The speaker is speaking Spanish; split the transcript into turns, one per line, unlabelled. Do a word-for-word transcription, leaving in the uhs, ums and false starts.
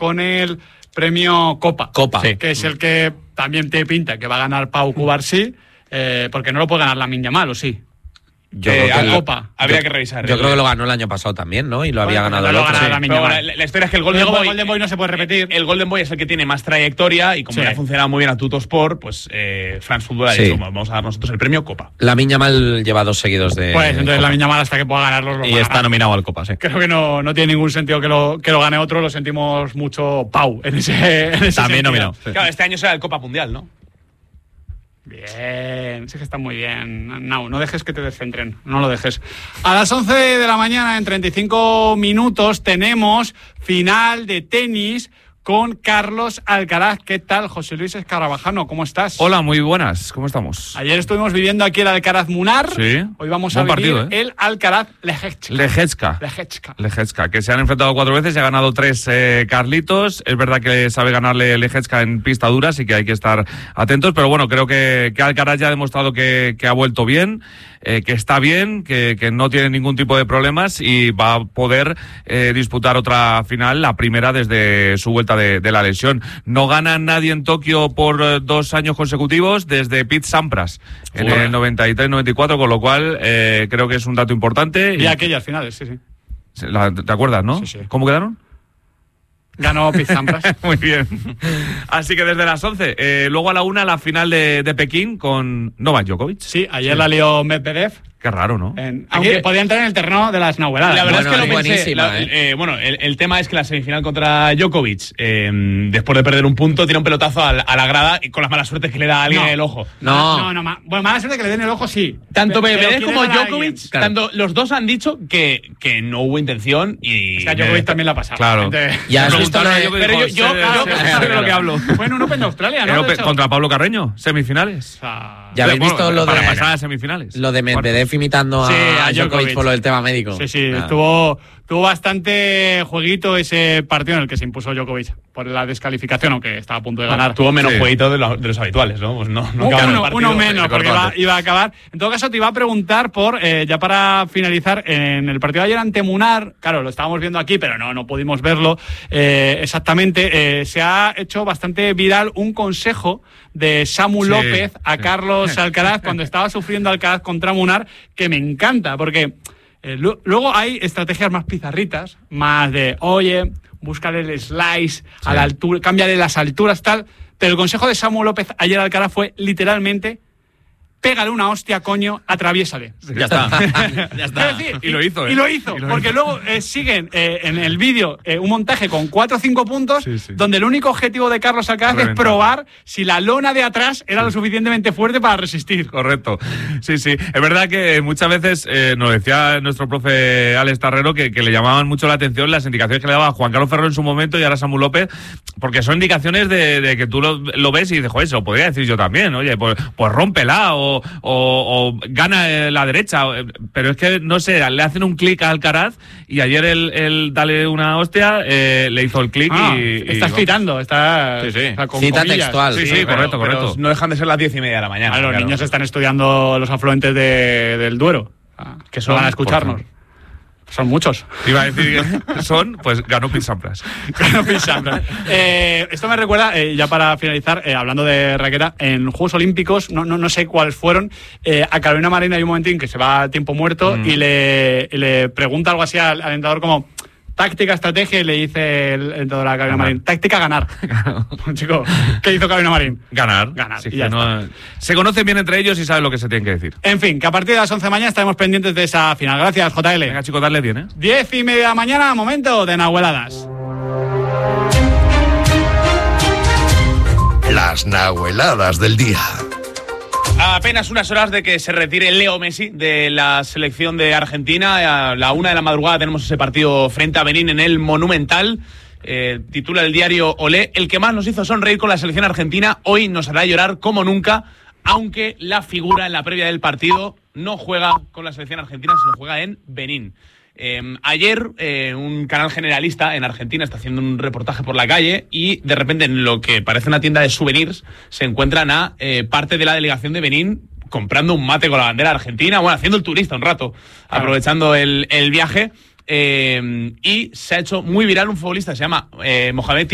con el premio Copa.
Copa.
Sí. Que es el que también te pinta que va a ganar Pau Cubarsí, eh, porque no lo puede ganar Lamine Yamal, ¿o sí?
Yo eh, creo que
la Copa.
Habría
yo,
que revisar.
Yo el, creo que lo ganó el año pasado también, ¿no? Y lo había
bueno,
ganado
no
el otro.
sí.
la, bueno, la, la historia es que el Golden Boy,
el Golden Boy no se puede repetir.
El, el Golden Boy es el que tiene más trayectoria y como sí. ya ha funcionado muy bien a Tuttosport, pues eh, France Football ha
sí.
dicho, vamos a dar nosotros el premio Copa.
Lamine Yamal lleva dos seguidos de
Pues entonces
Copa.
Lamine Yamal hasta que pueda ganarlos lo
y está ganar. nominado al Copa, sí.
Creo que no, no tiene ningún sentido que lo, que lo gane otro, lo sentimos mucho Pau en ese, en ese
También
sentido.
nominado. Sí.
Claro, este año será el Copa Mundial, ¿no?
Bien, sí que está muy bien. No, no dejes que te descentren, no lo dejes. A las once de la mañana, en treinta y cinco minutos, tenemos final de tenis con Carlos Alcaraz. ¿Qué tal, José Luis Escarabajano? ¿Cómo estás?
Hola, muy buenas. ¿Cómo estamos?
Ayer estuvimos viviendo aquí el Alcaraz Munar.
Sí.
Hoy vamos
Buen
a vivir
partido, ¿eh?
el Alcaraz Leječka.
Leječka.
Leječka.
Leječka, que se han enfrentado cuatro veces y ha ganado tres eh, Carlitos. Es verdad que sabe ganarle Leječka en pista dura, así que hay que estar atentos. Pero bueno, creo que, que Alcaraz ya ha demostrado que, que ha vuelto bien, eh, que está bien, que, que no tiene ningún tipo de problemas y va a poder eh, disputar otra final, la primera desde su vuelta De, de la lesión. No gana nadie en Tokio por eh, dos años consecutivos desde Pete Sampras en
Uy.
el noventa y tres noventa y cuatro, con lo cual eh, creo que es un dato importante.
Y,
y
aquellas finales, sí, sí.
la, ¿te acuerdas, no?
Sí, sí.
¿Cómo quedaron?
Ganó Pete Sampras.
Muy bien. Así que desde las once. Eh, luego a la una la final de, de Pekín con Novak Djokovic.
Sí, ayer sí. la lió Medvedev.
Qué raro, ¿no?
En, aunque podía entrar en el terreno de las nahueladas.
La verdad
bueno,
es que lo pensé. La,
¿eh?
eh, bueno, el, el tema es que la semifinal contra Djokovic, eh, después de perder un punto, tira un pelotazo a, a la grada y con las malas suertes que le da a alguien
no.
en el ojo.
No,
no, no. Ma, bueno, mala suerte que le den el ojo, sí.
Tanto Medvedev como
Djokovic,
Djokovic, claro. tanto, los dos han dicho que, que no hubo intención y.
Es que a Djokovic eh, también la ha pasado.
Claro.
Gente,
ya has visto
de,
Pero yo, yo, yo, yo sé de lo que hablo.
Fue en un Open de Australia, ¿no?
De contra Pablo Carreño, semifinales.
O sea,
ya habéis
bueno,
visto lo
para
de
pasar a semifinales.
Lo de Medvedev imitando
sí,
a,
a
a Djokovic por lo del tema médico.
Sí, sí,
ah.
estuvo, tuvo bastante jueguito ese partido en el que se impuso Djokovic por la descalificación, aunque estaba a punto de ganar.
No, tuvo menos
sí.
jueguito de, lo, de los habituales, ¿no? Pues no, no
uno,
el partido,
uno menos, porque iba, iba a acabar. En todo caso, te iba a preguntar por, eh, ya para finalizar, en el partido de ayer ante Munar, claro, lo estábamos viendo aquí, pero no, no pudimos verlo eh, exactamente, eh, se ha hecho bastante viral un consejo de Samu
sí,
López a
sí.
Carlos Alcaraz cuando estaba sufriendo Alcaraz contra Munar, que me encanta, porque eh, lo, luego hay estrategias más pizarritas, más de, oye, búscale el slice sí. a la altura, cámbiale las alturas, tal. Pero el consejo de Samu López ayer al Alcaraz fue literalmente: pégale una hostia, coño, atraviésale.
Sí, ya está. ya está.
Es decir,
y lo hizo, ¿eh?
Y lo hizo,
y lo
porque
hizo.
luego eh, siguen eh, en el vídeo eh, un montaje con cuatro o cinco puntos,
sí, sí.
donde el único objetivo de Carlos Alcaraz Reventar. es probar si la lona de atrás era sí. lo suficientemente fuerte para resistir.
Correcto. Sí, sí. Es verdad que muchas veces, eh, nos decía nuestro profe Alex Tarrero, que, que le llamaban mucho la atención las indicaciones que le daba Juan Carlos Ferrero en su momento y ahora Samu López, porque son indicaciones de, de que tú lo, lo ves y dices, joder, se lo podría decir yo también, oye, pues, pues rómpela o, o o gana la derecha, pero es que no sé, le hacen un clic a Alcaraz y ayer el, el dale una hostia eh, le hizo el clic ah, y,
estás
y,
citando, estás
sí, sí.
con
cita
comillas.
textual,
sí, sí,
sí,
sí correcto,
pero,
correcto.
Pero no dejan de ser las diez y media de la mañana.
Claro, los
claro.
niños están estudiando los afluentes de, del Duero, que son van a escucharnos. Son muchos.
Iba a decir que son, pues ganó Pete Sampras.
Ganó Pete Sampras. Eh, esto me recuerda, eh, ya para finalizar, eh, hablando de raqueta, en Juegos Olímpicos, no, no, no sé cuáles fueron, eh, a Carolina Marín hay un momentín que se va a tiempo muerto mm. y, le, y le pregunta algo así al, al entrenador como táctica, estrategia, y le dice el entrenador a Carolina ganar. Marín, táctica, ganar. Chico, ¿qué hizo Carolina Marín?
Ganar.
Ganar.
Sí, que no, se conocen bien entre ellos y saben lo que se tienen que decir.
En fin, que a partir de las once de la mañana estaremos pendientes de esa final. Gracias, J L.
Venga, chicos, darle bien, ¿eh?
Diez y media de la mañana, momento de Nahueladas.
Las Nahueladas del día.
A apenas unas horas de que se retire Leo Messi de la selección de Argentina, a la una de la madrugada tenemos ese partido frente a Benín en el Monumental. Eh, titula el diario Olé: el que más nos hizo sonreír con la selección argentina hoy nos hará llorar como nunca, aunque la figura en la previa del partido no juega con la selección argentina, sino juega en Benín. Eh, ayer eh, un canal generalista en Argentina está haciendo un reportaje por la calle y de repente en lo que parece una tienda de souvenirs se encuentran a eh, parte de la delegación de Benín comprando un mate con la bandera argentina, bueno, haciendo el turista un rato, claro. aprovechando el, el viaje. Eh, y se ha hecho muy viral un futbolista que se llama eh, Mohamed